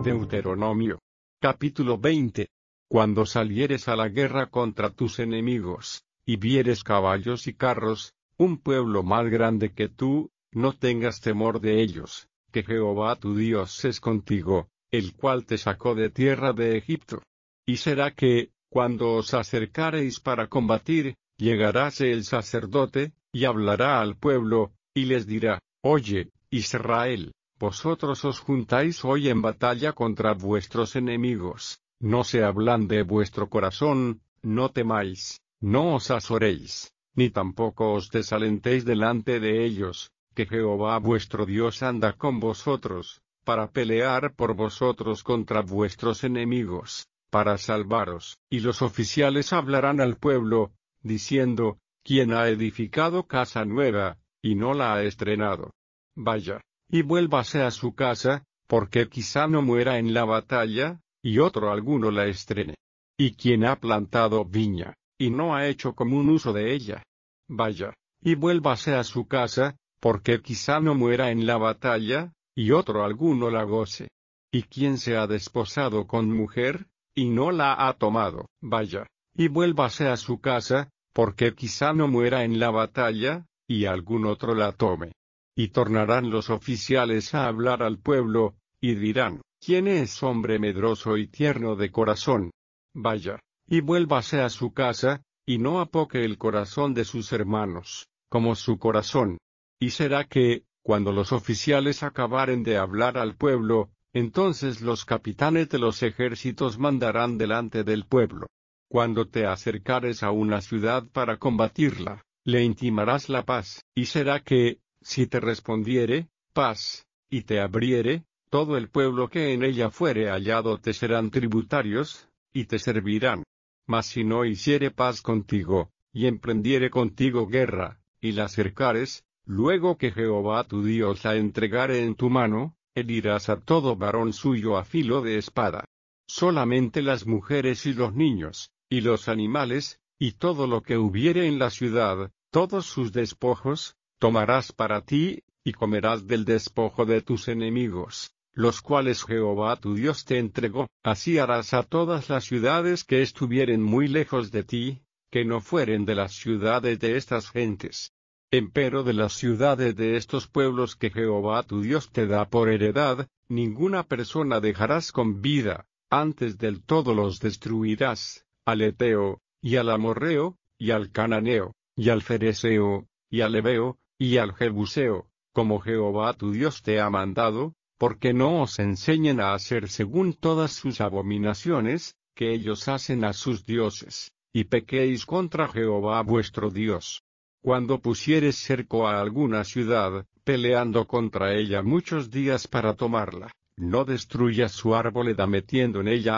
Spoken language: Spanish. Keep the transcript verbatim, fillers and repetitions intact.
Deuteronomio. Capítulo veinte. Cuando salieres a la guerra contra tus enemigos, y vieres caballos y carros, un pueblo más grande que tú, no tengas temor de ellos, que Jehová tu Dios es contigo, el cual te sacó de tierra de Egipto. Y será que, cuando os acercareis para combatir, llegaráse el sacerdote, y hablará al pueblo, y les dirá: Oye, Israel, vosotros os juntáis hoy en batalla contra vuestros enemigos, no se ablande vuestro corazón, no temáis, no os azoréis, ni tampoco os desalentéis delante de ellos, que Jehová vuestro Dios anda con vosotros, para pelear por vosotros contra vuestros enemigos, para salvaros. Y los oficiales hablarán al pueblo, diciendo: ¿Quién ha edificado casa nueva, y no la ha estrenado? Vaya, y vuélvase a su casa, porque quizá no muera en la batalla, y otro alguno la estrene. Y quien ha plantado viña, y no ha hecho común uso de ella, vaya, y vuélvase a su casa, porque quizá no muera en la batalla, y otro alguno la goce. Y quien se ha desposado con mujer, y no la ha tomado, vaya, y vuélvase a su casa, porque quizá no muera en la batalla, y algún otro la tome. Y tornarán los oficiales a hablar al pueblo, y dirán: ¿Quién es hombre medroso y tierno de corazón? Vaya, y vuélvase a su casa, y no apoque el corazón de sus hermanos, como su corazón. Y será que, cuando los oficiales acabaren de hablar al pueblo, entonces los capitanes de los ejércitos mandarán delante del pueblo. Cuando te acercares a una ciudad para combatirla, le intimarás la paz, y será que, si te respondiere, paz, y te abriere, todo el pueblo que en ella fuere hallado te serán tributarios, y te servirán. Mas si no hiciere paz contigo, y emprendiere contigo guerra, y la cercares, luego que Jehová tu Dios la entregare en tu mano, herirás a todo varón suyo a filo de espada. Solamente las mujeres y los niños, y los animales, y todo lo que hubiere en la ciudad, todos sus despojos, tomarás para ti, y comerás del despojo de tus enemigos, los cuales Jehová tu Dios te entregó. Así harás a todas las ciudades que estuvieren muy lejos de ti, que no fueren de las ciudades de estas gentes. Empero de las ciudades de estos pueblos que Jehová tu Dios te da por heredad, ninguna persona dejarás con vida, antes del todo los destruirás, al Eteo, y al Amorreo, y al Cananeo, y al Fereseo, y al Heveo, y al Jebuseo, como Jehová tu Dios te ha mandado, porque no os enseñen a hacer según todas sus abominaciones, que ellos hacen a sus dioses, y pequéis contra Jehová vuestro Dios. Cuando pusieres cerco a alguna ciudad, peleando contra ella muchos días para tomarla, no destruyas su arboleda metiendo en ella